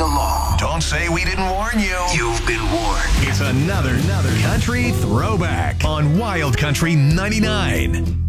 along. Don't say we didn't warn you. You've been warned. It's another country throwback on Wild Country 99.